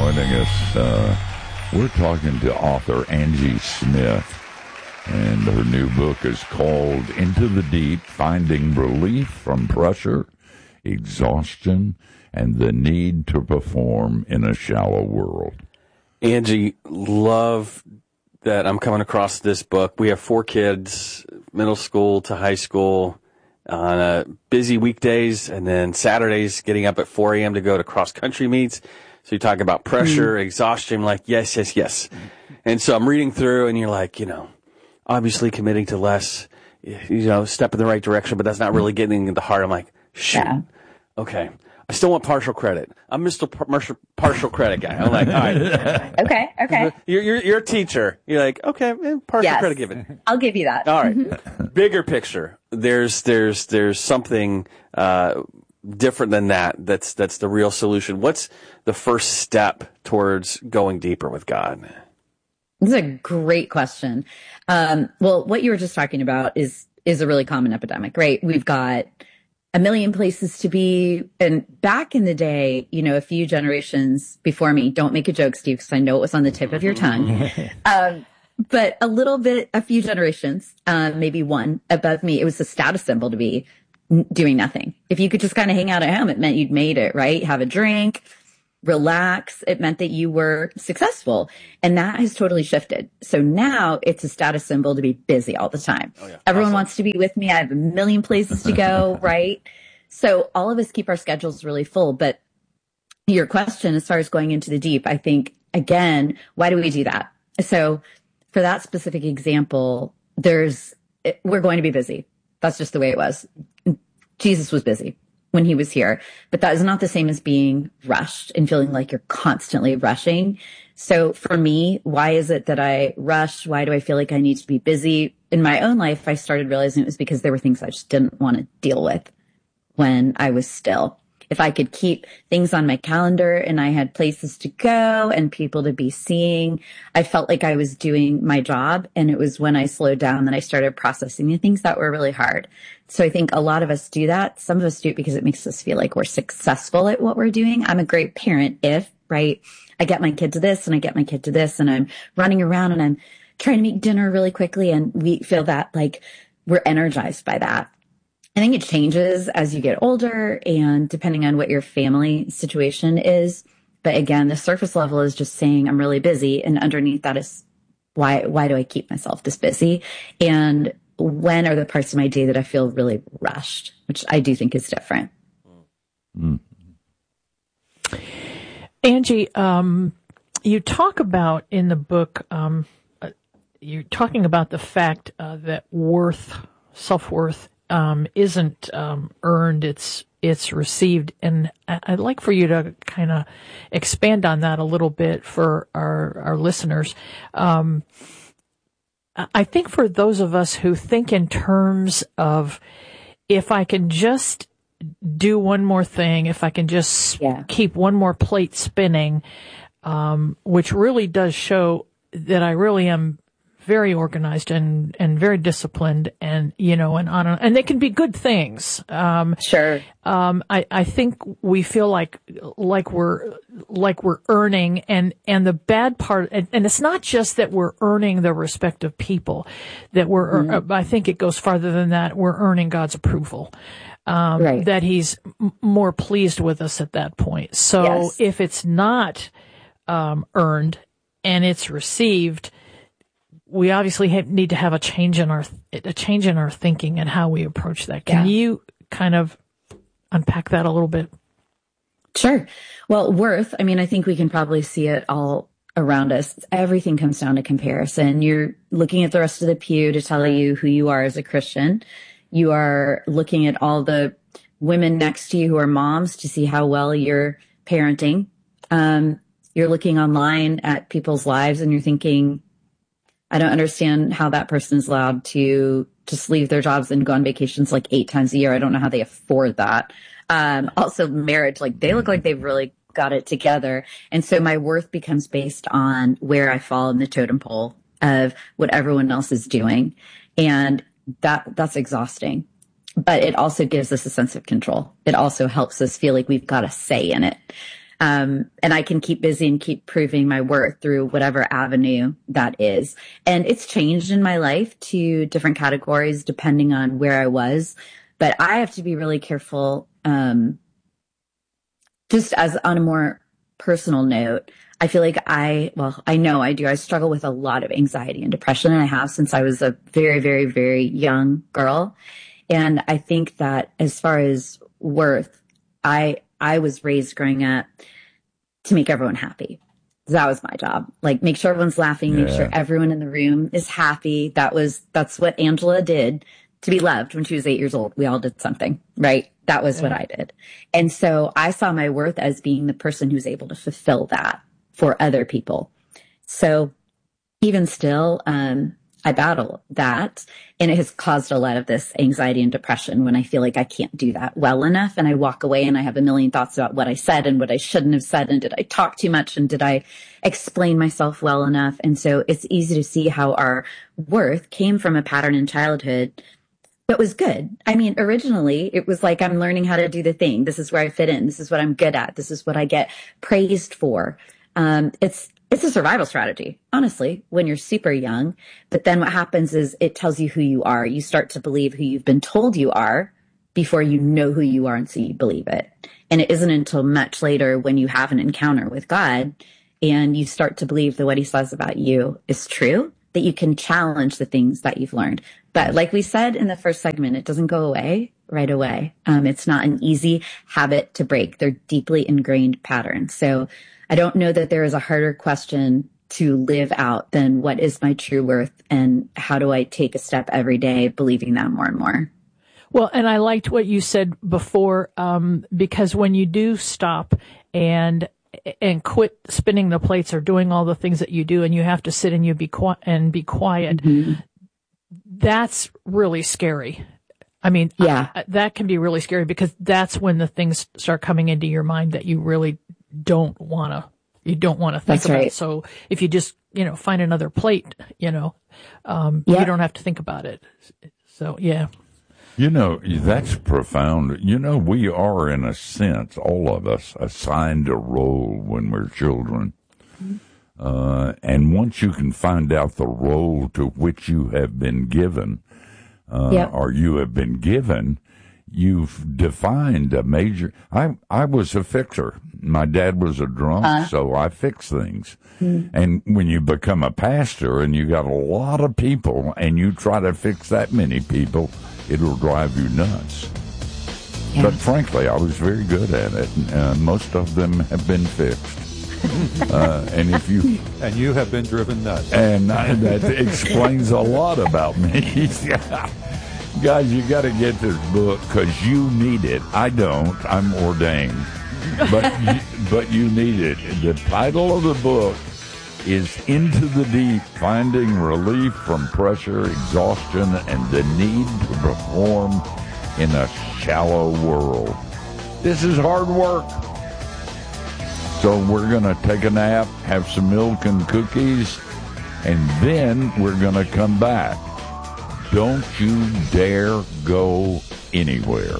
joining us. We're talking to author Angie Smith, and her new book is called Into the Deep, Finding Relief from Pressure, Exhaustion, and the Need to Perform in a Shallow World. Angie, love that I'm coming across this book. We have 4 kids, middle school to high school, on busy weekdays, and then Saturdays getting up at 4 a.m. to go to cross-country meets. So you talk about pressure, exhaustion, like, yes. And so I'm reading through, and you're like, obviously committing to less, step in the right direction, but that's not really getting in the heart. I'm like, shoot. Yeah. Okay. I still want partial credit. I'm Mr. Partial credit guy. I'm like, all right. Okay. You're a teacher. You're like, okay, partial credit given. I'll give you that. All right. Bigger picture. There's something different than that. That's the real solution. What's the first step towards going deeper with God? This is a great question. Well, what you were just talking about is a really common epidemic, right? We've got a million places to be. And back in the day, a few generations before me, don't make a joke, Steve, because I know it was on the tip of your tongue. But a few generations, maybe one above me, it was a status symbol to be doing nothing. If you could just kind of hang out at home, it meant you'd made it, right? Have a drink, relax. It meant that you were successful. And that has totally shifted. So now it's a status symbol to be busy all the time. Oh, yeah. Everyone wants to be with me. I have a million places to go, right? So all of us keep our schedules really full. But your question, as far as going into the deep, I think, again, why do we do that? So for that specific example, we're going to be busy. That's just the way it was. Jesus was busy when he was here, but that is not the same as being rushed and feeling like you're constantly rushing. So for me, why is it that I rush? Why do I feel like I need to be busy? In my own life, I started realizing it was because there were things I just didn't want to deal with when I was still. If I could keep things on my calendar and I had places to go and people to be seeing, I felt like I was doing my job. And it was when I slowed down that I started processing the things that were really hard. So I think a lot of us do that. Some of us do it because it makes us feel like we're successful at what we're doing. I'm a great parent right? I get my kid to this and I get my kid to this and I'm running around and I'm trying to make dinner really quickly. And we feel that like we're energized by that. I think it changes as you get older and depending on what your family situation is. But again, the surface level is just saying I'm really busy. And underneath that is why do I keep myself this busy? And when are the parts of my day that I feel really rushed, which I do think is different. Mm. Angie, you talk about in the book, you're talking about the fact that self-worth, isn't earned, it's received. And I'd like for you to kind of expand on that a little bit for our listeners. I think for those of us who think in terms of if I can just do one more thing, if I can just keep one more plate spinning, which really does show that I really am very organized and very disciplined and, and they can be good things. Sure. I think we feel like we're earning and the bad part, and it's not just that we're earning the respect of people, that I think it goes farther than that. We're earning God's approval. Right. That he's more pleased with us at that point. So if it's not, earned and it's received, we obviously need to have a change in our thinking and how we approach that. Can you kind of unpack that a little bit? Sure. Well, worth, I think we can probably see it all around us. Everything comes down to comparison. You're looking at the rest of the pew to tell you who you are as a Christian. You are looking at all the women next to you who are moms to see how well you're parenting. You're looking online at people's lives and you're thinking, I don't understand how that person is allowed to just leave their jobs and go on vacations like 8 times a year. I don't know how they afford that. Also marriage, like they look like they've really got it together. And so my worth becomes based on where I fall in the totem pole of what everyone else is doing. And that's exhausting, but it also gives us a sense of control. It also helps us feel like we've got a say in it. And I can keep busy and keep proving my worth through whatever avenue that is. And it's changed in my life to different categories depending on where I was. But I have to be really careful, just as on a more personal note. I feel like I know I do. I struggle with a lot of anxiety and depression, and I have since I was a very, very, very young girl. And I think that as far as worth, I was raised growing up to make everyone happy. That was my job. Like, make sure everyone's laughing, make sure everyone in the room is happy. That's what Angela did to be loved when she was 8 years old. We all did something, right? That was what I did. And so I saw my worth as being the person who's able to fulfill that for other people. So even still, I battle that, and it has caused a lot of this anxiety and depression when I feel like I can't do that well enough. And I walk away and I have a million thoughts about what I said and what I shouldn't have said. And did I talk too much? And did I explain myself well enough? And so it's easy to see how our worth came from a pattern in childhood that was good. I mean, originally it was like, I'm learning how to do the thing. This is where I fit in. This is what I'm good at. This is what I get praised for. It's a survival strategy, honestly, when you're super young. But then what happens is it tells you who you are. You start to believe who you've been told you are before you know who you are, and so you believe it. And it isn't until much later when you have an encounter with God and you start to believe that what he says about you is true, that you can challenge the things that you've learned. But like we said in the first segment, it doesn't go away right away. It's not an easy habit to break. They're deeply ingrained patterns. So I don't know that there is a harder question to live out than what is my true worth and how do I take a step every day believing that more and more. Well, and I liked what you said before, because when you do stop and quit spinning the plates or doing all the things that you do, and you have to sit and be quiet, mm-hmm. That's really scary. I mean, that can be really scary because that's when the things start coming into your mind that you really don't want to think That's about. Right. So if you just, find another plate, you don't have to think about it. So, yeah. That's profound. We are, in a sense, all of us, assigned a role when we're children. And once you can find out the role to which you have been given, or you have been given, you've defined a major. I was a fixer. My dad was a drunk, so I fix things. And when you become a pastor and you got a lot of people and you try to fix that many people, it'll drive you nuts. Yeah. But frankly, I was very good at it. Most of them have been fixed. And you have been driven nuts. And that explains a lot about me. Guys, you got to get this book because you need it. I don't. I'm ordained. But you need it. The title of the book is Into the Deep, Finding Relief from Pressure, Exhaustion, and the Need to Perform in a Shallow World. This is hard work. So we're going to take a nap, have some milk and cookies, and then we're going to come back. Don't you dare go anywhere.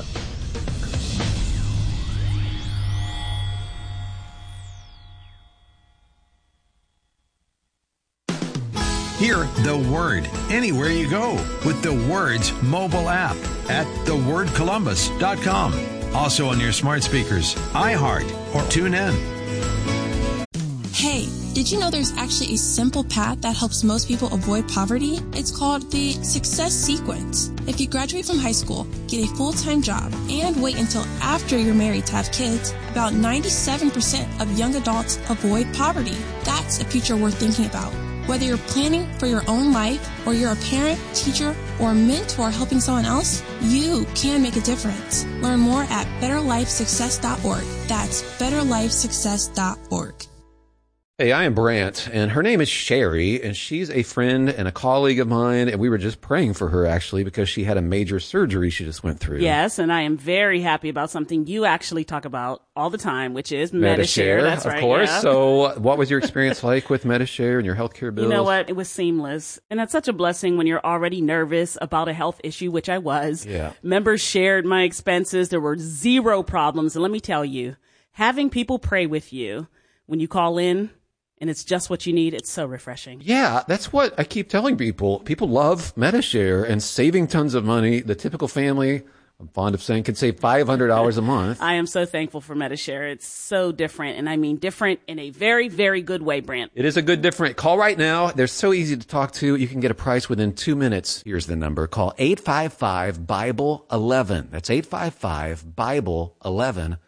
Hear The Word anywhere you go with The Word's mobile app at thewordcolumbus.com. Also on your smart speakers, iHeart, or TuneIn. Hey, did you know there's actually a simple path that helps most people avoid poverty? It's called the Success Sequence. If you graduate from high school, get a full-time job, and wait until after you're married to have kids, about 97% of young adults avoid poverty. That's a future worth thinking about. Whether you're planning for your own life or you're a parent, teacher, or mentor helping someone else, you can make a difference. Learn more at betterlifesuccess.org. That's betterlifesuccess.org. Hey, I am Brant, and her name is Sherry, and she's a friend and a colleague of mine, and we were just praying for her, actually, because she had a major surgery she just went through. Yes, and I am very happy about something you actually talk about all the time, which is Medi-Share. That's right, of course. Yeah. So what was your experience like with Medi-Share and your healthcare bills? You know what? It was seamless. And that's such a blessing when you're already nervous about a health issue, which I was. Yeah. Members shared my expenses. There were zero problems. And let me tell you, having people pray with you when you call in and it's just what you need, it's so refreshing. Yeah, that's what I keep telling people. People love Medi-Share and saving tons of money. The typical family, I'm fond of saying, can save $500 a month. I am so thankful for Medi-Share. It's so different, and I mean different in a very, very good way, Brant. It is a good different. Call right now. They're so easy to talk to. You can get a price within 2 minutes. Here's the number. Call 855-BIBLE-11. That's 855-BIBLE-11.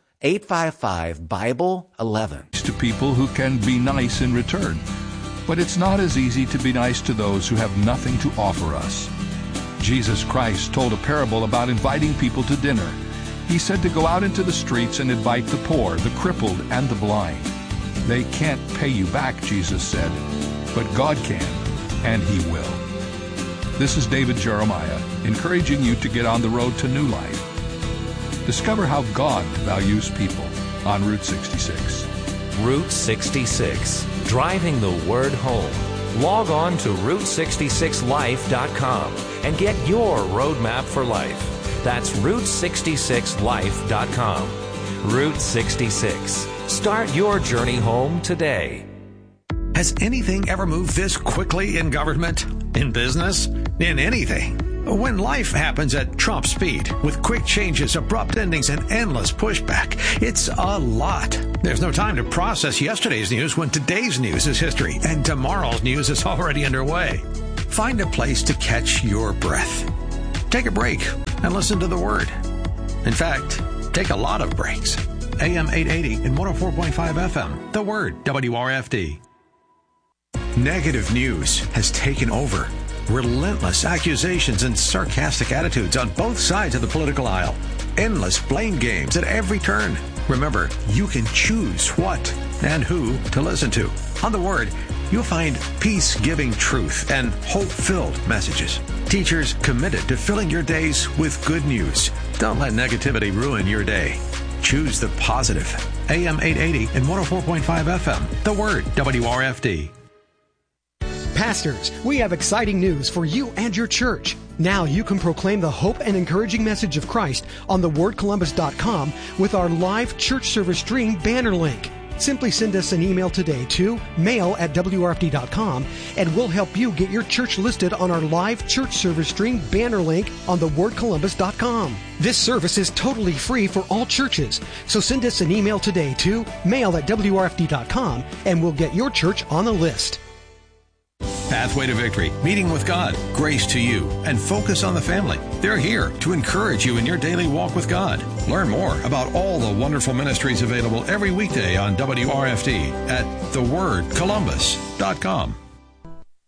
855-BIBLE-11. To people who can be nice in return. But it's not as easy to be nice to those who have nothing to offer us. Jesus Christ told a parable about inviting people to dinner. He said to go out into the streets and invite the poor, the crippled, and the blind. They can't pay you back, Jesus said, but God can, and He will. This is David Jeremiah, encouraging you to get on the road to new life. Discover how God values people on Route 66. Route 66, driving the word home. Log on to Route66Life.com and get your roadmap for life. That's Route66Life.com. Route 66. Start your journey home today. Has anything ever moved this quickly in government, in business, in anything? When life happens at Trump speed, with quick changes, abrupt endings, and endless pushback, it's a lot. There's no time to process yesterday's news when today's news is history, and tomorrow's news is already underway. Find a place to catch your breath. Take a break and listen to the Word. In fact, take a lot of breaks. AM 880 and 104.5 FM, The Word, WRFD. Negative news has taken over. Relentless accusations and sarcastic attitudes on both sides of the political aisle. Endless blame games at every turn. Remember, you can choose what and who to listen to. On The Word, you'll find peace-giving truth and hope-filled messages. Teachers committed to filling your days with good news. Don't let negativity ruin your day. Choose the positive. AM 880 and 104.5 FM. The Word, WRFD. Pastors, we have exciting news for you and your church. Now you can proclaim the hope and encouraging message of Christ on thewordcolumbus.com with our live church service stream banner link. Simply send us an email today to mail@wrfd.com and we'll help you get your church listed on our live church service stream banner link on thewordcolumbus.com. This service is totally free for all churches, so send us an email today to mail@wrfd.com and we'll get your church on the list. Pathway to Victory, Meeting with God, Grace to You, and Focus on the Family. They're here to encourage you in your daily walk with God. Learn more about all the wonderful ministries available every weekday on WRFD at thewordcolumbus.com.